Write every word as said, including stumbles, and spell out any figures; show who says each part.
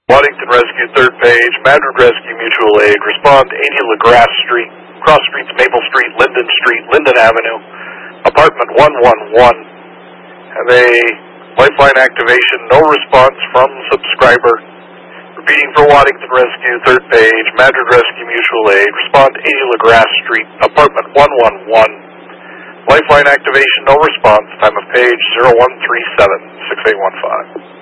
Speaker 1: Waddington Rescue, third page. Madrid Rescue Mutual Aid. Respond eighty LaGrasse Street, cross streets Maple Street, Linden Street, Linden Avenue, apartment one one one. Have a lifeline activation, no response from subscriber. Repeating for Waddington Rescue, third page. Madrid Rescue Mutual Aid. Respond eighty LaGrasse Street, apartment one one one. Lifeline activation, no response. Time of page zero one three seven, six eight one five.